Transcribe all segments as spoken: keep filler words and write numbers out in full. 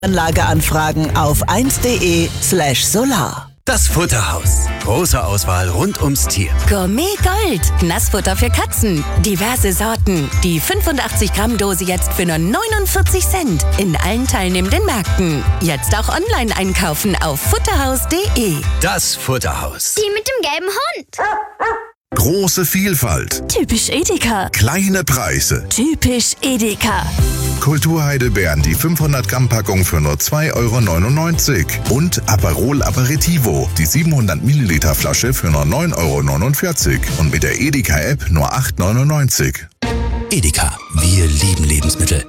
Anlageanfragen auf eins punkt de slash solar. Das Futterhaus. Große Auswahl rund ums Tier. Gourmet Gold. Nassfutter für Katzen. Diverse Sorten. Die fünfundachtzig Gramm Dose jetzt für nur neunundvierzig Cent. In allen teilnehmenden Märkten. Jetzt auch online einkaufen auf futterhaus punkt de. Das Futterhaus. Die mit dem gelben Hund. Große Vielfalt. Typisch Edeka. Kleine Preise. Typisch Edeka. Kulturheidelbeeren, die fünfhundert Gramm Packung für nur zwei Euro neunundneunzig. Und Aperol Aperitivo, die siebenhundert Milliliter Flasche für nur neun Euro neunundvierzig. Und mit der Edeka-App nur acht Euro neunundneunzig. Edeka. Wir lieben Lebensmittel.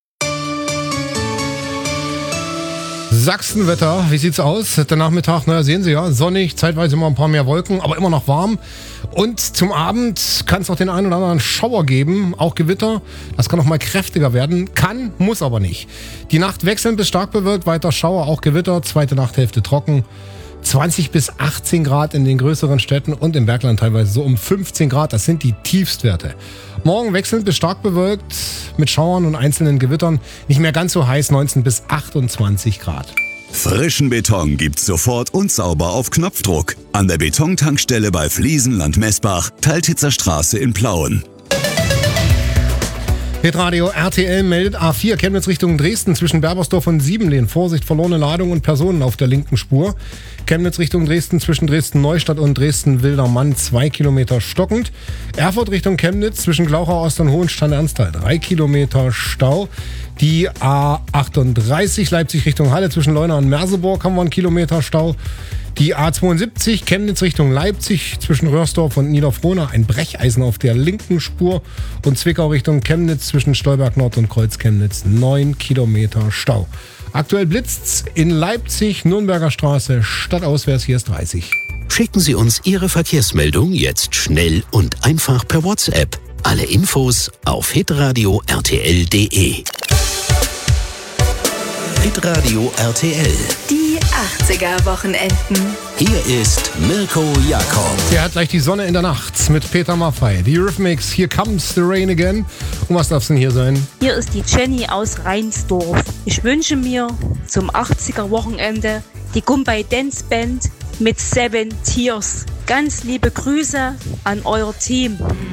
Sachsenwetter, wie sieht's aus? Der Nachmittag, naja, sehen Sie ja, sonnig, zeitweise immer ein paar mehr Wolken, aber immer noch warm. Und zum Abend kann es auch den einen oder anderen Schauer geben, auch Gewitter. Das kann noch mal kräftiger werden, kann, muss aber nicht. Die Nacht wechselnd bis stark bewölkt, weiter Schauer, auch Gewitter, zweite Nachthälfte trocken. zwanzig bis achtzehn Grad in den größeren Städten und im Bergland teilweise so um fünfzehn Grad. Das sind die Tiefstwerte. Morgen wechselnd bis stark bewölkt mit Schauern und einzelnen Gewittern. Nicht mehr ganz so heiß, neunzehn bis achtundzwanzig Grad. Frischen Beton gibt's sofort und sauber auf Knopfdruck. An der Betontankstelle bei Fliesenland Messbach, Teiltitzer Straße in Plauen. Hitradio R T L meldet A vier Chemnitz Richtung Dresden zwischen Berbersdorf und Siebenlehn. Vorsicht, verlorene Ladung und Personen auf der linken Spur. Chemnitz Richtung Dresden zwischen Dresden-Neustadt und Dresden-Wildermann zwei Kilometer stockend. Erfurt Richtung Chemnitz zwischen Glauchau, Ost und Hohenstein-Ernsthal drei Kilometer Stau. Die A achtunddreißig Leipzig Richtung Halle zwischen Leuna und Merseburg haben wir einen Kilometer Stau. Die A zweiundsiebzig Chemnitz Richtung Leipzig zwischen Röhrsdorf und Niederfrohna ein Brecheisen auf der linken Spur. Und Zwickau Richtung Chemnitz zwischen Stolberg Nord und Kreuz Chemnitz neun Kilometer Stau. Aktuell blitzt's in Leipzig, Nürnberger Straße, stadtauswärts, hier ist dreißig. Schicken Sie uns Ihre Verkehrsmeldung jetzt schnell und einfach per WhatsApp. Alle Infos auf hitradio r t l punkt de. Hitradio R T L. Die achtziger-Wochenenden. Hier ist Mirko Jakob. Er hat gleich die Sonne in der Nacht mit Peter Maffay. Die Eurythmics, Here Comes the Rain Again. Und was darf's denn hier sein? Hier ist die Jenny aus Reinsdorf. Ich wünsche mir zum achtziger-Wochenende die Gumbay Dance Band mit Seven Tears. Ganz liebe Grüße an euer Team.